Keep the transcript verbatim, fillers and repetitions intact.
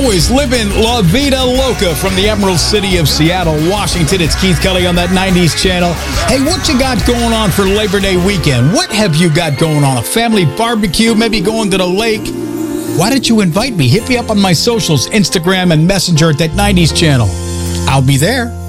always, living La Vida Loca from the Emerald City of Seattle, Washington. It's Keith Kelly on that nineties channel. Hey, what you got going on for Labor Day weekend? What have you got going on? A family barbecue, maybe going to the lake? Why don't you invite me? Hit me up on my socials, Instagram and Messenger at that nineties channel. I'll be there.